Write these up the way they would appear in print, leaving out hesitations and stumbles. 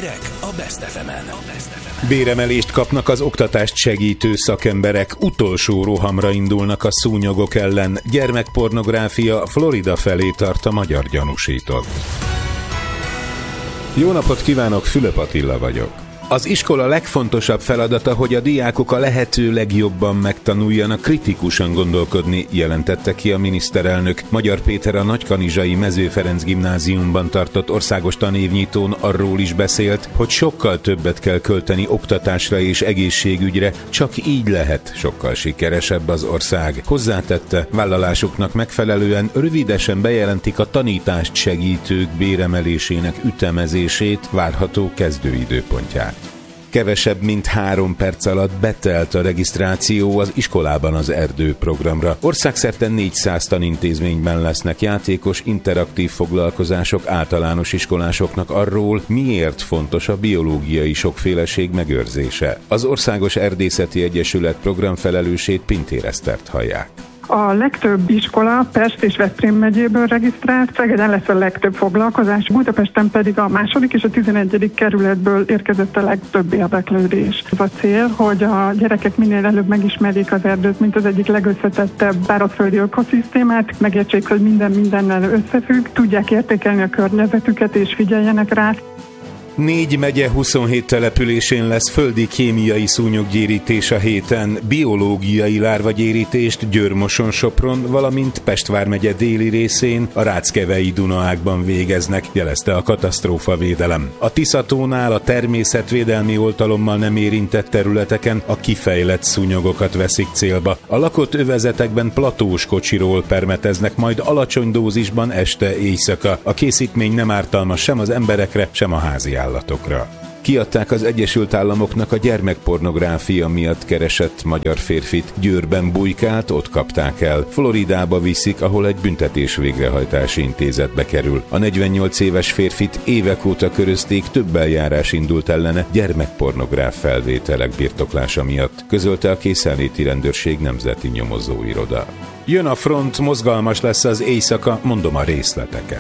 Hírek a Best FM-en. Béremelést kapnak az oktatást segítő szakemberek, utolsó rohamra indulnak a szúnyogok ellen. Gyermekpornográfia Florida felé tart a magyar gyanúsított. Jó napot kívánok, Fülöp Attila vagyok. Az iskola legfontosabb feladata, hogy a diákok a lehető legjobban megtanuljanak kritikusan gondolkodni, jelentette ki a miniszterelnök. Magyar Péter a Nagykanizsai Mező Ferenc gimnáziumban tartott országos tanévnyitón arról is beszélt, hogy sokkal többet kell költeni oktatásra és egészségügyre, csak így lehet sokkal sikeresebb az ország. Hozzátette, vállalásuknak megfelelően rövidesen bejelentik a tanítást segítők béremelésének ütemezését, várható kezdőidőpontját. Kevesebb mint 3 perc alatt betelt a regisztráció az iskolában az Erdő programra. Országszerte 400 tanintézményben lesznek játékos, interaktív foglalkozások általános iskolásoknak arról, miért fontos a biológiai sokféleség megőrzése. Az Országos Erdészeti Egyesület programfelelősét, Pintér Esztert hallják. A legtöbb iskola Pest és Veszprém megyéből regisztrált, Szegeden lesz a legtöbb foglalkozás, Budapesten pedig a 2. és a 11. kerületből érkezett a legtöbb érdeklődés. Ez a cél, hogy a gyerekek minél előbb megismerjék az erdőt, mint az egyik legösszetettebb szárazföldi ökoszisztémát, megértsék, hogy minden mindennel összefügg, tudják értékelni a környezetüket és figyeljenek rá. 4 megye 27 településén lesz földi kémiai szúnyoggyérítés a héten, biológiai lárvagyérítést Győr-Moson-Sopron, valamint Pest vármegye déli részén a Ráckevei Dunaágban végeznek, jelezte a katasztrófavédelem. A Tiszatónál a természetvédelmi oltalommal nem érintett területeken a kifejlett szúnyogokat veszik célba. A lakott övezetekben platós kocsiról permeteznek, majd alacsony dózisban este-éjszaka. A készítmény nem ártalmas sem az emberekre, sem a házi állatokra. Kiadták az Egyesült Államoknak a gyermekpornográfia miatt keresett magyar férfit. Győrben bujkált, ott kapták el. Floridába viszik, ahol egy büntetés végrehajtási intézetbe kerül. A 48 éves férfit évek óta körözték, több eljárás indult ellene gyermekpornográf felvételek birtoklása miatt, közölte a Készenléti Rendőrség Nemzeti Nyomozóiroda. Jön a front, mozgalmas lesz az éjszaka, mondom a részleteket.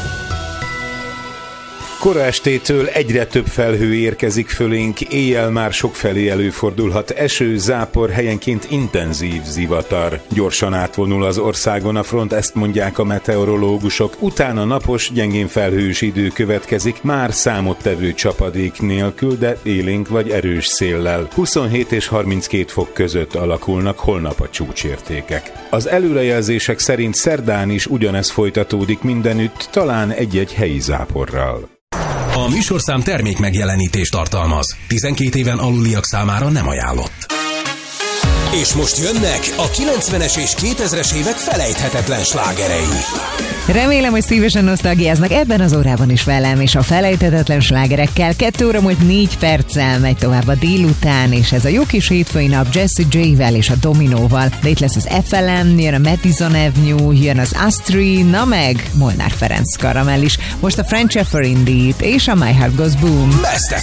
Kora estétől egyre több felhő érkezik fölénk, éjjel már sokfelé előfordulhat eső, zápor, helyenként intenzív zivatar. Gyorsan átvonul az országon a front, ezt mondják a meteorológusok. Utána napos, gyengén felhős idő következik, már számottevő csapadék nélkül, de élénk vagy erős széllel. 27 és 32 fok között alakulnak holnap a csúcsértékek. Az előrejelzések szerint szerdán is ugyanez folytatódik mindenütt, talán egy-egy helyi záporral. A műsorszám termék megjelenítést tartalmaz. 12 éven aluliak számára nem ajánlott. És most jönnek a 90-es és 2000-es évek felejthetetlen slágerei. Remélem, hogy szívesen nosztalgiáznak ebben az órában is velem, és a felejthetetlen slágerekkel 2 óra múlt 4 perccel megy tovább a délután, és ez a jó kis hétfői nap Jessie J-vel és a Dominóval. De itt lesz az FLM, jön a Madison Avenue, jön az Astrid, na meg Molnár Ferenc Karamell is. Most a French Effer Indeed és a My Heart Goes Boom. Best